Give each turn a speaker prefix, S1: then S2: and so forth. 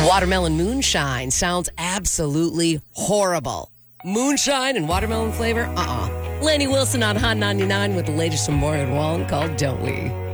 S1: Watermelon moonshine sounds absolutely horrible. Moonshine and watermelon flavor? Lanny Wilson on Hot 99 with the latest from Morgan Wallen called Don't We?